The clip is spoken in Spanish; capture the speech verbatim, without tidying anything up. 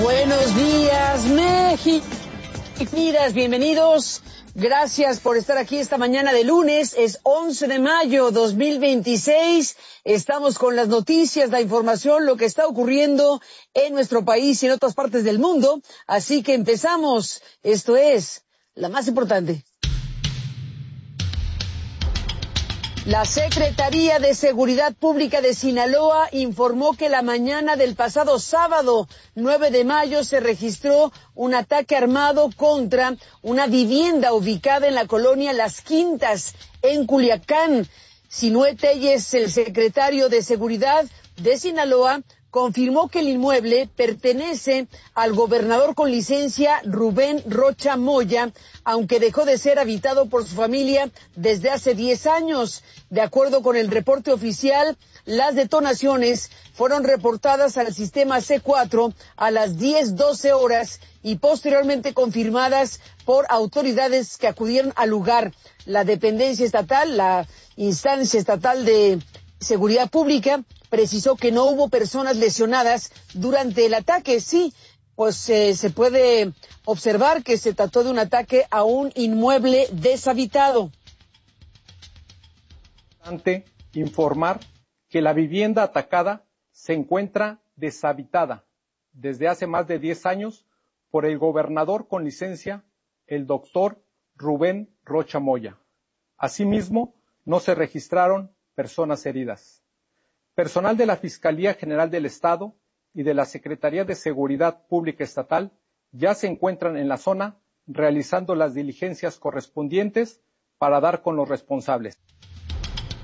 Buenos días, México. Bienvenidos. Gracias por estar aquí esta mañana de lunes. Es once de mayo dos mil veintiséis. Estamos con las noticias, la información, lo que está ocurriendo en nuestro país y en otras partes del mundo. Así que empezamos. Esto es la más importante. La Secretaría de Seguridad Pública de Sinaloa informó que la mañana del pasado sábado, nueve de mayo, se registró un ataque armado contra una vivienda ubicada en la colonia Las Quintas, en Culiacán. Sinué Telles, el secretario de Seguridad de Sinaloa, confirmó que el inmueble pertenece al gobernador con licencia Rubén Rocha Moya, aunque dejó de ser habitado por su familia desde hace diez años. De acuerdo con el reporte oficial, las detonaciones fueron reportadas al sistema C cuatro a las diez doce horas y posteriormente confirmadas por autoridades que acudieron al lugar. La dependencia estatal, la instancia estatal de Seguridad Pública, precisó que no hubo personas lesionadas durante el ataque. Sí, pues eh, se puede observar que se trató de un ataque a un inmueble deshabitado. Informar que la vivienda atacada se encuentra deshabitada desde hace más de diez años por el gobernador con licencia, el doctor Rubén Rocha Moya. Asimismo, no se registraron personas heridas. Personal de la Fiscalía General del Estado y de la Secretaría de Seguridad Pública Estatal ya se encuentran en la zona realizando las diligencias correspondientes para dar con los responsables.